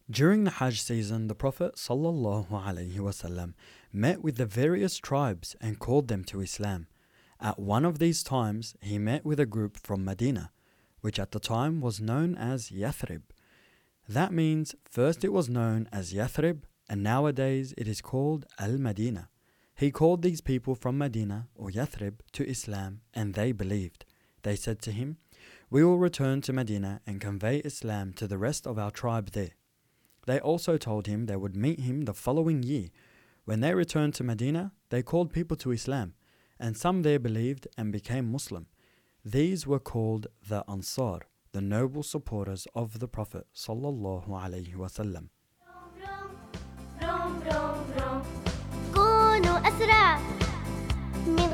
During the Hajj season, the Prophet ﷺ met with the various tribes and called them to Islam. At one of these times, he met with a group from Medina, which at the time was known as Yathrib. That means first it was known as Yathrib, and nowadays it is called Al-Madinah. He called these people from Medina or Yathrib to Islam, and they believed. They said to him, "We will return to Medina and convey Islam to the rest of our tribe there." They also told him they would meet him the following year. When they returned to Medina, they called people to Islam, and some there believed and became Muslim. These were called the Ansar, the noble supporters of the Prophet sallallahu alaihi wasallam. كونوا أسرع من